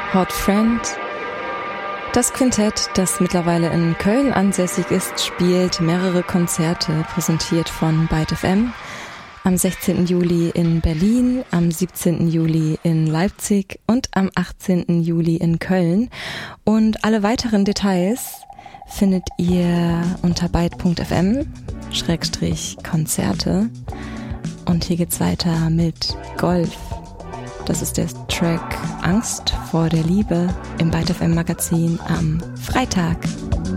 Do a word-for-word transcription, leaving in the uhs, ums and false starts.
Hot Friend. Das Quintett, das mittlerweile in Köln ansässig ist, spielt mehrere Konzerte, präsentiert von Byte F M. Am sechzehnten Juli in Berlin, am siebzehnten Juli in Leipzig und am achtzehnten Juli in Köln. Und alle weiteren Details findet ihr unter byte punkt f m Schrägstrich Konzerte. Und hier geht's weiter mit Golf. Das ist der Track Angst vor der Liebe im Byte F M Magazin am Freitag.